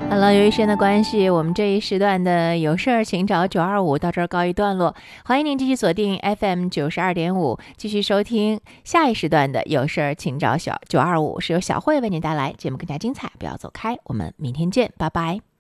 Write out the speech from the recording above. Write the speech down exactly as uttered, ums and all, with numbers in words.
好了，由于时间的关系，我们这一时段的有事儿请找九二五到这儿告一段落。欢迎您继续锁定 F M 九十二点五，继续收听下一时段的有事儿请找小九二五，是由小慧为您带来，节目更加精彩，不要走开，我们明天见，拜拜。